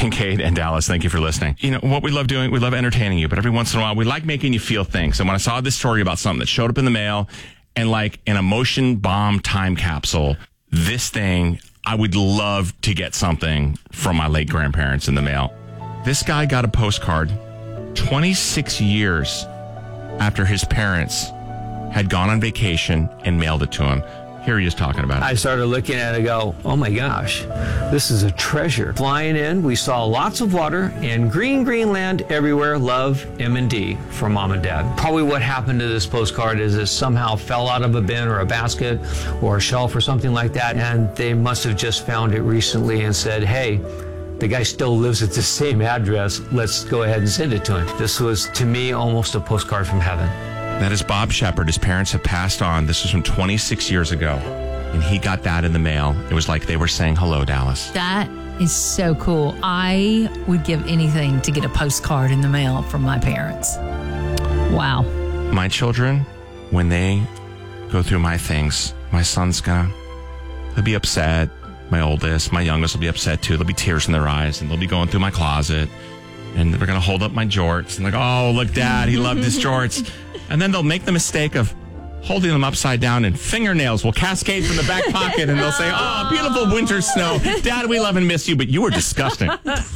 Kincaid and Dallas, thank you for listening. You know, what we love doing, we love entertaining you, but every once in a while, we like making you feel things. And when I saw this story about something that showed up in the mail and like an emotion bomb time capsule, this thing, I would love to get something from my late grandparents in the mail. This guy got a postcard 26 years after his parents had gone on vacation and mailed it to him. Here he is talking about it. I started looking at it and go, oh my gosh, this is a treasure. Flying in, we saw lots of water and green land everywhere. Love, M&D from Mom and Dad. Probably what happened to this postcard is it somehow fell out of a bin or a basket or a shelf or something like that, and they must have just found it recently and said, hey, the guy still lives at the same address. Let's go ahead and send it to him. This was, to me, almost a postcard from heaven. That is Bob Shepard. His parents have passed on. This was from 26 years ago. And he got that in the mail. It was like they were saying hello, Dallas. That is so cool. I would give anything to get a postcard in the mail from my parents. Wow. My children, when they go through my things, my son's he'll be upset. My oldest, my youngest will be upset too. There'll be tears in their eyes and they'll be going through my closet and they're going to hold up my jorts and like, oh, look, Dad, he loved his jorts. And then they'll make the mistake of holding them upside down and fingernails will cascade from the back pocket and they'll say, oh, beautiful winter snow. Dad, we love and miss you, but you were disgusting.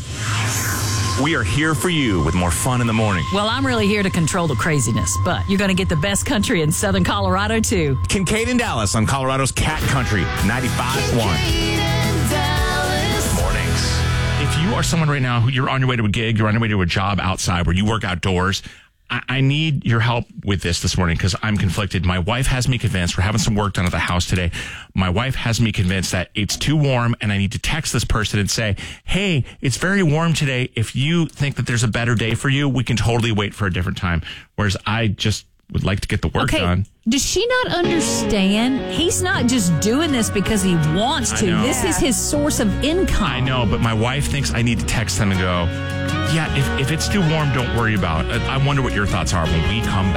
We are here for you with more fun in the morning. Well, I'm really here to control the craziness, but you're going to get the best country in Southern Colorado, too. Kincaid and Dallas on Colorado's Cat Country, 95.1. Mornings. If you are someone right now who you're on your way to a gig, you're on your way to a job outside where you work outdoors, I need your help with this morning because I'm conflicted. My wife has me convinced, we're having some work done at the house today. My wife has me convinced that it's too warm and I need to text this person and say, hey, it's very warm today. If you think that there's a better day for you, we can totally wait for a different time. Whereas I just would like to get the work done. Does she not understand? He's not just doing this because he wants to. This is his source of income. I know, but my wife thinks I need to text them and go, yeah, if it's too warm, don't worry about it. I wonder what your thoughts are when we come back.